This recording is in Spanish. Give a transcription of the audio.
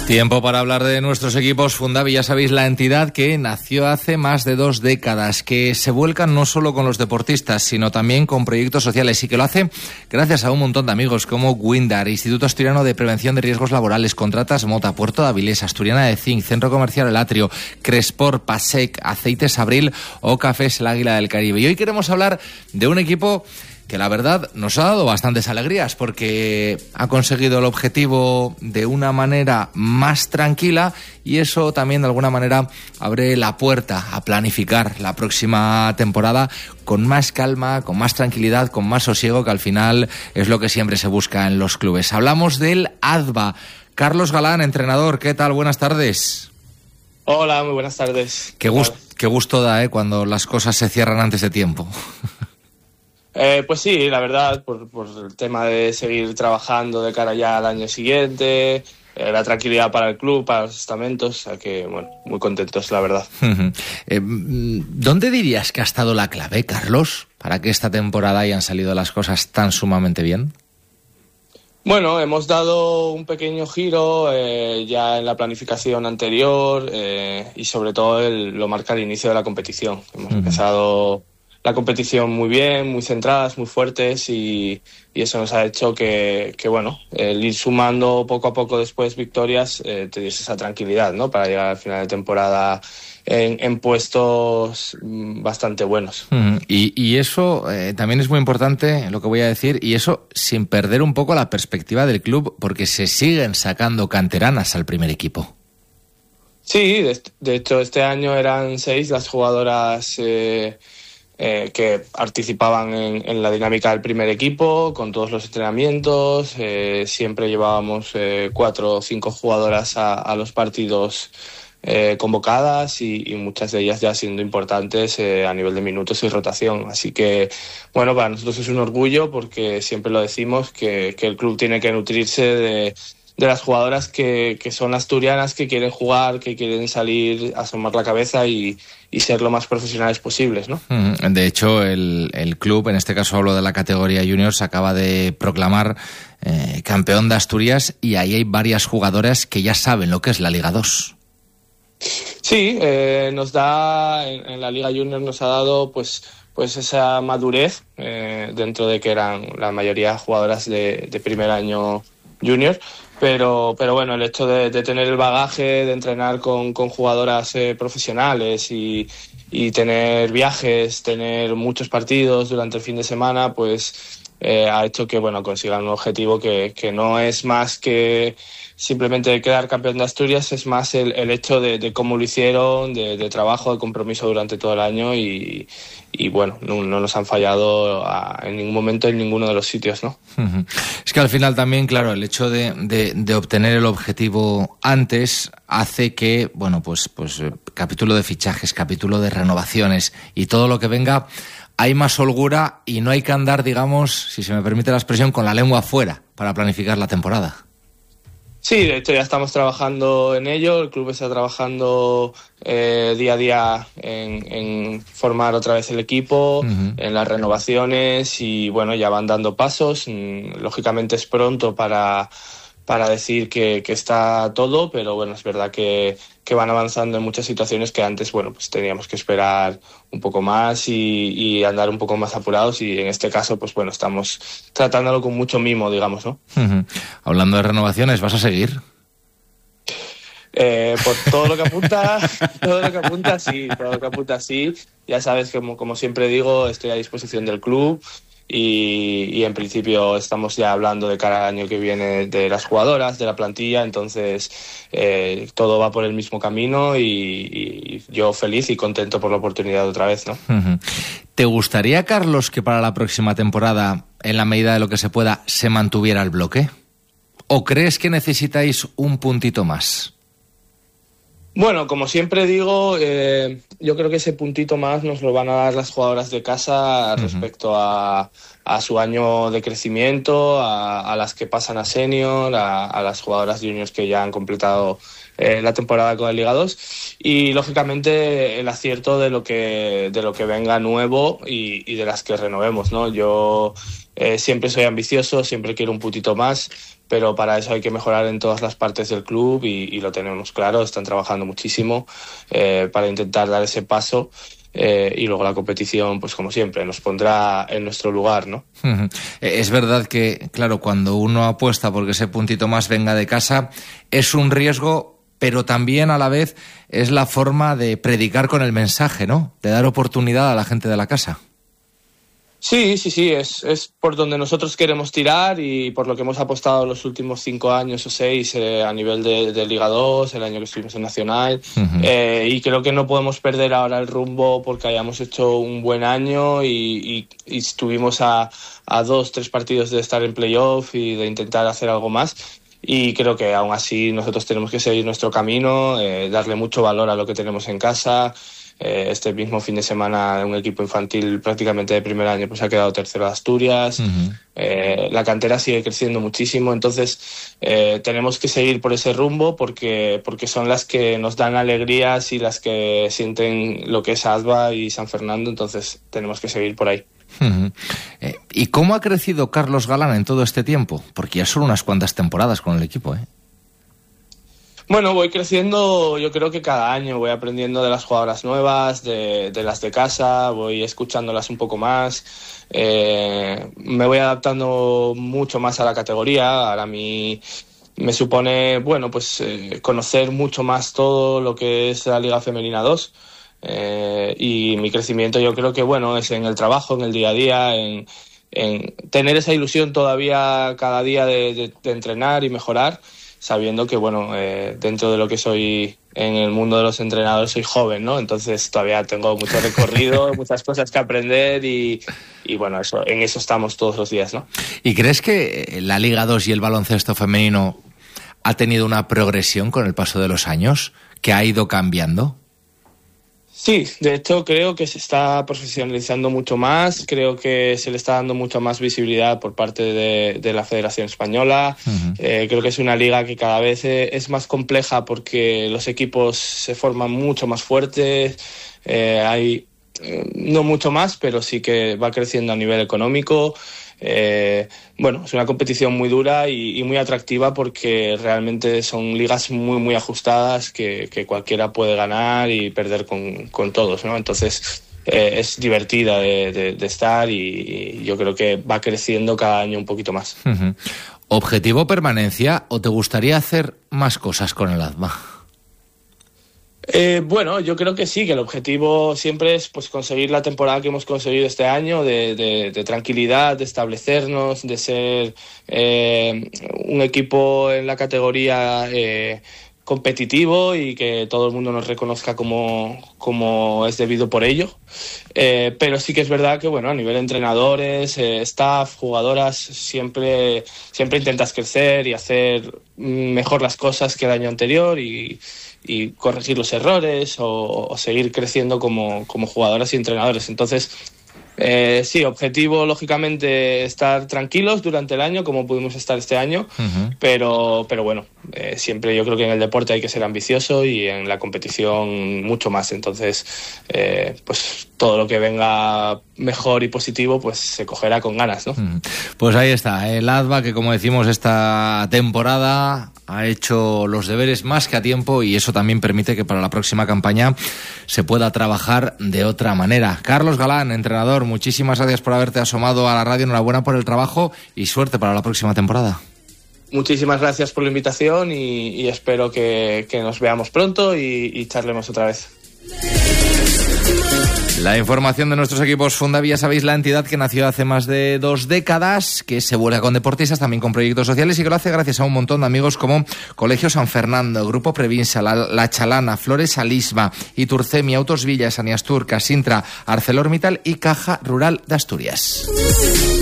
Tiempo para hablar de nuestros equipos Fundavi, ya sabéis, la entidad que nació hace más de 2 décadas, que se vuelcan no solo con los deportistas, sino también con proyectos sociales, y que lo hace gracias a un montón de amigos como Windar, Instituto Asturiano de Prevención de Riesgos Laborales, Contratas Mota, Puerto de Avilés, Asturiana de Zinc, Centro Comercial El Atrio, Crespor, Pasec, Aceites Abril o Cafés El Águila del Caribe. Y hoy queremos hablar de un equipo que la verdad nos ha dado bastantes alegrías, porque ha conseguido el objetivo de una manera más tranquila, y eso también de alguna manera abre la puerta a planificar la próxima temporada con más calma, con más tranquilidad, con más sosiego, que al final es lo que siempre se busca en los clubes. Hablamos del ADVA. Carlos Galán, entrenador, ¿qué tal? Buenas tardes. Hola, muy buenas tardes. Qué gusto da, cuando las cosas se cierran antes de tiempo. Pues sí, la verdad, por el tema de seguir trabajando de cara ya al año siguiente, la tranquilidad para el club, para los estamentos, o sea que, bueno, muy contentos, la verdad. ¿Dónde dirías que ha estado la clave, Carlos, para que esta temporada hayan salido las cosas tan sumamente bien? Bueno, hemos dado un pequeño giro ya en la planificación anterior y sobre todo lo marca el inicio de la competición. Hemos empezado la competición muy bien, muy centradas, muy fuertes, y eso nos ha hecho que bueno, el ir sumando poco a poco después victorias te diese esa tranquilidad, ¿no?, para llegar al final de temporada en puestos bastante buenos. Y eso también es muy importante, lo que voy a decir, y eso sin perder un poco la perspectiva del club, porque se siguen sacando canteranas al primer equipo. Sí, de hecho este año eran 6 las jugadoras que participaban en la dinámica del primer equipo, con todos los entrenamientos. Siempre llevábamos 4 o 5 jugadoras a los partidos convocadas, y muchas de ellas ya siendo importantes a nivel de minutos y rotación. Así que, bueno, para nosotros es un orgullo, porque siempre lo decimos, que el club tiene que nutrirse de las jugadoras que son asturianas, que quieren jugar, que quieren salir, asomar la cabeza y ser lo más profesionales posibles, ¿no? De hecho, el club, en este caso hablo de la categoría juniors, acaba de proclamar campeón de Asturias, y ahí hay varias jugadoras que ya saben lo que es la Liga 2. Sí, nos da, en la Liga Junior nos ha dado pues esa madurez, dentro de que eran la mayoría jugadoras de primer año junior, pero bueno, el hecho de tener el bagaje, de entrenar con jugadoras profesionales y tener viajes, tener muchos partidos durante el fin de semana, pues ha hecho que, bueno, consigan un objetivo que no es más que simplemente quedar campeón de Asturias, es más el hecho de cómo lo hicieron, de trabajo, de compromiso durante todo el año, y bueno, no nos han fallado en ningún momento en ninguno de los sitios, ¿no? Es que al final también, claro, el hecho de obtener el objetivo antes hace que, bueno, pues capítulo de fichajes, capítulo de renovaciones y todo lo que venga, hay más holgura y no hay que andar, digamos, si se me permite la expresión, con la lengua afuera para planificar la temporada. Sí, de hecho ya estamos trabajando en ello. El club está trabajando día a día en formar otra vez el equipo, en las renovaciones, y bueno, ya van dando pasos. Lógicamente es pronto para decir que está todo, pero bueno, es verdad que van avanzando en muchas situaciones que antes, bueno, pues teníamos que esperar un poco más y andar un poco más apurados, y en este caso, pues bueno, estamos tratándolo con mucho mimo, digamos, ¿no? Hablando de renovaciones, ¿vas a seguir? Por todo lo que apunta, todo lo que apunta, sí. Ya sabes que, como siempre digo, estoy a disposición del club. Y en principio estamos ya hablando de cara al año que viene de las jugadoras, de la plantilla, entonces todo va por el mismo camino, y yo feliz y contento por la oportunidad otra vez, ¿no? ¿Te gustaría, Carlos, que para la próxima temporada, en la medida de lo que se pueda, se mantuviera el bloque? ¿O crees que necesitáis un puntito más? Bueno, como siempre digo, yo creo que ese puntito más nos lo van a dar las jugadoras de casa respecto a su año de crecimiento, a las que pasan a senior, a las jugadoras juniors que ya han completado la temporada con el Liga 2, y lógicamente el acierto de lo que venga nuevo y de las que renovemos, ¿no? Yo siempre soy ambicioso, siempre quiero un puntito más, pero para eso hay que mejorar en todas las partes del club y lo tenemos claro, están trabajando muchísimo para intentar dar ese paso. Y luego la competición, pues como siempre, nos pondrá en nuestro lugar, ¿no? Es verdad que, claro, cuando uno apuesta porque ese puntito más venga de casa, es un riesgo, pero también a la vez es la forma de predicar con el mensaje, ¿no? De dar oportunidad a la gente de la casa. Sí, es por donde nosotros queremos tirar y por lo que hemos apostado los últimos 5 años o 6 a nivel de Liga 2, el año que estuvimos en Nacional, y creo que no podemos perder ahora el rumbo porque hayamos hecho un buen año y estuvimos a 2-3 partidos de estar en playoff y de intentar hacer algo más. Y creo que aún así nosotros tenemos que seguir nuestro camino, darle mucho valor a lo que tenemos en casa. Este mismo fin de semana un equipo infantil prácticamente de primer año pues ha quedado tercero de Asturias. La cantera sigue creciendo muchísimo, entonces tenemos que seguir por ese rumbo porque son las que nos dan alegrías y las que sienten lo que es Adva y San Fernando, entonces tenemos que seguir por ahí. ¿Y cómo ha crecido Carlos Galán en todo este tiempo? Porque ya son unas cuantas temporadas con el equipo, ¿eh? Bueno, voy creciendo, yo creo que cada año voy aprendiendo de las jugadoras nuevas, de las de casa, voy escuchándolas un poco más, me voy adaptando mucho más a la categoría. Ahora me supone, bueno, pues conocer mucho más todo lo que es la Liga Femenina 2, y mi crecimiento yo creo que, bueno, es en el trabajo, en el día a día, en tener esa ilusión todavía cada día de entrenar y mejorar, sabiendo que, bueno, dentro de lo que soy en el mundo de los entrenadores soy joven, ¿no? Entonces todavía tengo mucho recorrido, muchas cosas que aprender y bueno, en eso estamos todos los días, ¿no? ¿Y crees que la Liga 2 y el baloncesto femenino ha tenido una progresión con el paso de los años, que ha ido cambiando? Sí, de hecho creo que se está profesionalizando mucho más, creo que se le está dando mucha más visibilidad por parte de la Federación Española. Creo que es una liga que cada vez es más compleja porque los equipos se forman mucho más fuertes, hay no mucho más, pero sí que va creciendo a nivel económico. Bueno, es una competición muy dura y muy atractiva porque realmente son ligas muy muy ajustadas que cualquiera puede ganar y perder con todos, ¿no? Entonces es divertida de estar y yo creo que va creciendo cada año un poquito más. ¿Objetivo permanencia o te gustaría hacer más cosas con el ADVA? Bueno, yo creo que sí, que el objetivo siempre es pues conseguir la temporada que hemos conseguido este año, de tranquilidad, de establecernos, de ser un equipo en la categoría competitivo y que todo el mundo nos reconozca como es debido por ello. Pero sí que es verdad que, bueno, a nivel de entrenadores, staff, jugadoras, siempre intentas crecer y hacer mejor las cosas que el año anterior y corregir los errores o seguir creciendo como jugadoras y entrenadores. Entonces, sí, objetivo, lógicamente, estar tranquilos durante el año, como pudimos estar este año, pero bueno, siempre yo creo que en el deporte hay que ser ambicioso y en la competición mucho más. Entonces, pues todo lo que venga mejor y positivo, pues se cogerá con ganas, ¿no? Pues ahí está, el ADVA, que como decimos, esta temporada ha hecho los deberes más que a tiempo y eso también permite que para la próxima campaña se pueda trabajar de otra manera. Carlos Galán, entrenador, muchísimas gracias por haberte asomado a la radio, enhorabuena por el trabajo y suerte para la próxima temporada. Muchísimas gracias por la invitación y espero que nos veamos pronto y charlemos otra vez. La información de nuestros equipos Fundavia, sabéis, la entidad que nació hace más de 2 décadas, que se vuelca con deportistas, también con proyectos sociales y que lo hace gracias a un montón de amigos como Colegio San Fernando, Grupo Previnsa, La Chalana, Flores Alisma, Iturcemi, Autos Villa, Saniastur, Casintra, ArcelorMittal y Caja Rural de Asturias.